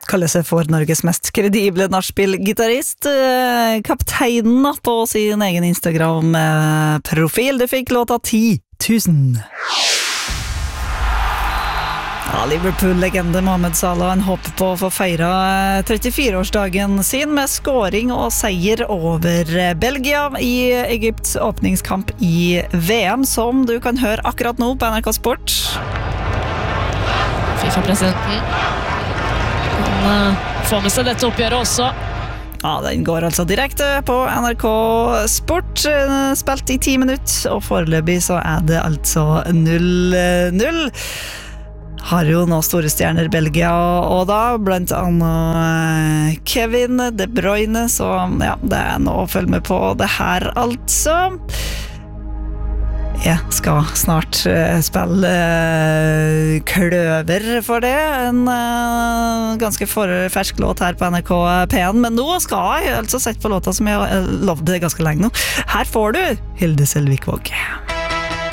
kaller seg for Norges mest kredible nachspiel-gitarrist. Kapteinen på sin egen Instagram-profil. Du fikk låta 10 000. Ja, Liverpool-legende Mohamed Salah han håper på å få feire 34-årsdagen sin med scoring og seier over Belgia i Egypts åpningskamp i VM, som du kan høre akkurat nå på NRK Sport. FIFA-presidenten han får med seg dette oppgjøret også. Ja, den går altså direkte på NRK Sport, spilt i 10 minutter, og foreløpig så det altså 0-0. Har jo nå store stjerner Belgia, og da blant annet Kevin De Bruyne, så ja, det noe å følge med på det her altså. Jeg skal snart spille Kløver for det, en ganske fersk låt her på NRK P1, men nå skal jeg altså sette på låta som jeg har lovd ganske lenge nå. Her får du Hilde Selvik Våg.